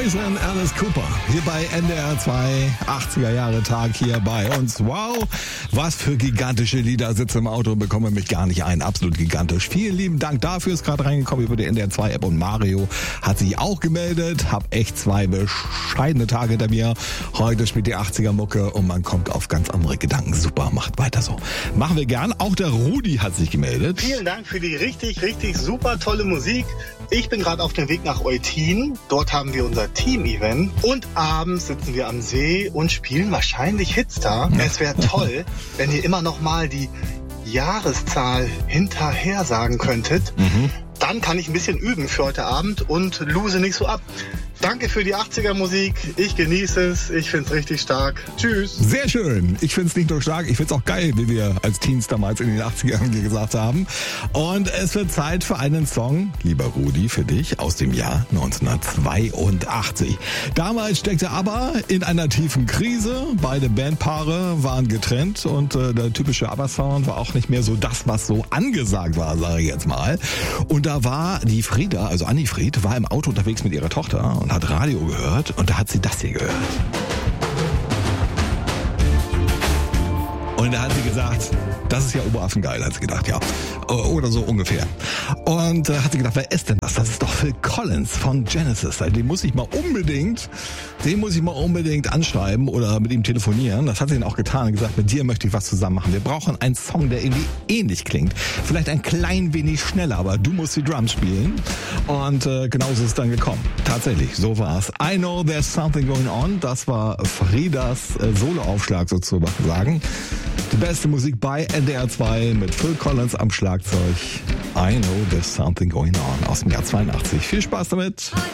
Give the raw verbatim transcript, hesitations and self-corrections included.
Royce und Alice Cooper hier bei N D R zwei, achtziger Jahre Tag hier bei uns. Wow, was für gigantische Lieder. Sitze im Auto und bekomme mich gar nicht ein. Absolut gigantisch. Vielen lieben Dank dafür. Ist gerade reingekommen über die N D R zwei App und Mario hat sich auch gemeldet. Hab echt zwei bescheidene Tage hinter mir. Heute spielt die achtziger Mucke und man kommt auf ganz andere Gedanken. Super, macht weiter so. Machen wir gern. Auch der Rudi hat sich gemeldet. Vielen Dank für die richtig, richtig super tolle Musik. Ich bin gerade auf dem Weg nach Eutin. Dort haben wir unser Team-Event. Und abends sitzen wir am See und spielen wahrscheinlich Hitstar. Es wäre toll, wenn ihr immer noch mal die Jahreszahl hinterher sagen könntet. Mhm. Dann kann ich ein bisschen üben für heute Abend und lose nicht so ab. Danke für die achtziger Musik. Ich genieße es. Ich finde es richtig stark. Tschüss. Sehr schön. Ich finde es nicht nur stark, ich finde es auch geil, wie wir als Teens damals in den achtzigern gesagt haben. Und es wird Zeit für einen Song, lieber Rudi, für dich aus dem Jahr neunzehnhundertzweiundachtzig. Damals steckte ABBA in einer tiefen Krise. Beide Bandpaare waren getrennt und äh, der typische ABBA-Sound war auch nicht mehr so das, was so angesagt war, sage ich jetzt mal. Und da war die Frieda, also Anni Fried, war im Auto unterwegs mit ihrer Tochter und hat Radio gehört und da hat sie das hier gehört. Und da hat sie gesagt, das ist ja Oberaffengeil, hat sie gedacht, ja. Oder so ungefähr. Und äh, hat sie gedacht, wer ist denn das? Das ist doch Phil Collins von Genesis. Den muss ich mal unbedingt, den muss ich mal unbedingt anschreiben oder mit ihm telefonieren. Das hat sie dann auch getan und gesagt, mit dir möchte ich was zusammen machen. Wir brauchen einen Song, der irgendwie ähnlich klingt. Vielleicht ein klein wenig schneller, aber du musst die Drums spielen. Und äh, genauso ist es dann gekommen. Tatsächlich, so war es. I Know There's Something Going On. Das war Friedas äh, Soloaufschlag sozusagen. Die beste Musik bei N D R zwei mit Phil Collins am Schlagzeug. I Know There's Something Going On aus dem Jahr zweiundachtzig. Viel Spaß damit.